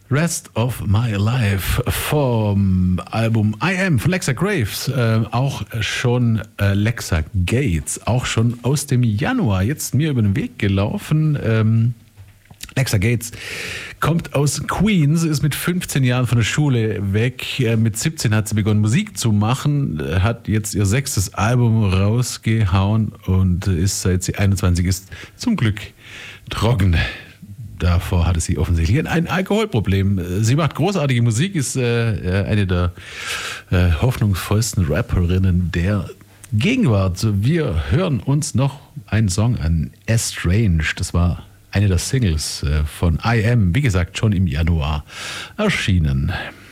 Rest of My Life vom Album I Am von Lexa Graves, auch schon Lexa Gates, auch schon aus dem Januar, jetzt mir über den Weg gelaufen. Lexa Gates kommt aus Queens, ist mit 15 Jahren von der Schule weg. Mit 17 hat sie begonnen, Musik zu machen, hat jetzt ihr 6. Album rausgehauen und ist, seit sie 21 ist, zum Glück trocken. Davor hatte sie offensichtlich ein Alkoholproblem. Sie macht großartige Musik, ist eine der hoffnungsvollsten Rapperinnen der Gegenwart. Wir hören uns noch einen Song an, Estranged. Das war eine der Singles von I Am, wie gesagt, schon im Januar erschienen.